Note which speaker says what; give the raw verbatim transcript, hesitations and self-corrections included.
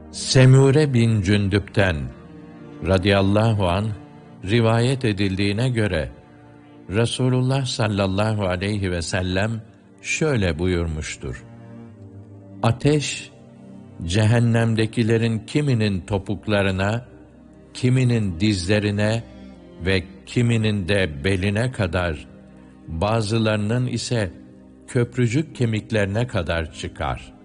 Speaker 1: Semure bin Cündüp'ten radıyallahu anh rivayet edildiğine göre Resulullah sallallahu aleyhi ve sellem şöyle buyurmuştur: Ateş, cehennemdekilerin kiminin topuklarına, kiminin dizlerine ve kiminin de beline kadar, bazılarının ise köprücük kemiklerine kadar çıkar.